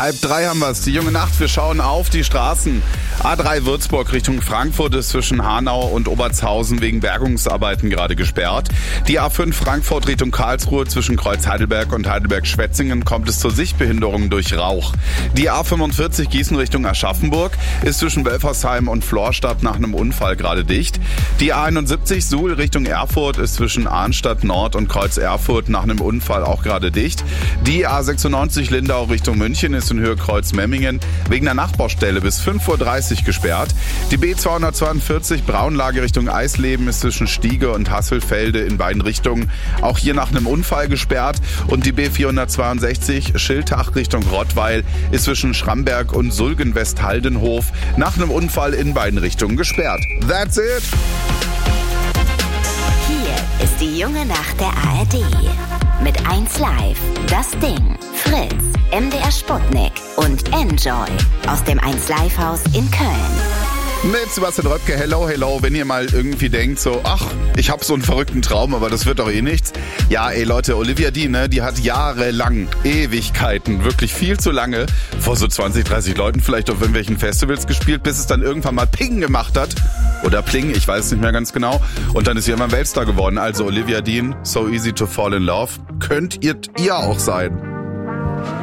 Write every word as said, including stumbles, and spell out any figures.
Halb drei haben wir es. Die junge Nacht. Wir schauen auf die Straßen. A drei Würzburg Richtung Frankfurt ist zwischen Hanau und Obertshausen wegen Bergungsarbeiten gerade gesperrt. Die A fünf Frankfurt Richtung Karlsruhe zwischen Kreuz Heidelberg und Heidelberg-Schwetzingen kommt es zur Sichtbehinderung durch Rauch. Die A fünfundvierzig Gießen Richtung Aschaffenburg ist zwischen Welfersheim und Florstadt nach einem Unfall gerade dicht. Die A einundsiebzig Suhl Richtung Erfurt ist zwischen Arnstadt Nord und Kreuz Erfurt nach einem Unfall auch gerade dicht. Die A sechsundneunzig Lindau Richtung München ist in Höhe Kreuz Memmingen wegen der Nachbaustelle bis fünf Uhr dreißig gesperrt. Die B zweihundertzweiundvierzig Braunlage Richtung Eisleben ist zwischen Stiege und Hasselfelde in beiden Richtungen auch hier nach einem Unfall gesperrt. Und die B vierhundertzweiundsechzig Schiltach Richtung Rottweil ist zwischen Schramberg und Sulgen-Westhaldenhof nach einem Unfall in beiden Richtungen gesperrt. That's it! Hier ist die junge Nacht der A R D. Mit eins Live, Das Ding, Fritz, M D R Sputnik und Enjoy aus dem eins Live Haus in Köln. Mit Sebastian Röpke, hello, hello. Wenn ihr mal irgendwie denkt so, ach, ich habe so einen verrückten Traum, aber das wird doch eh nichts. Ja, ey Leute, Olivia Dean, ne, die hat jahrelang, Ewigkeiten, wirklich viel zu lange, vor so zwanzig, dreißig Leuten vielleicht auf irgendwelchen Festivals gespielt, bis es dann irgendwann mal Ping gemacht hat. Oder Pling, ich weiß es nicht mehr ganz genau. Und dann ist sie immer Weltstar geworden. Also Olivia Dean, So Easy to Fall in Love, könnt ihr, ihr auch sein.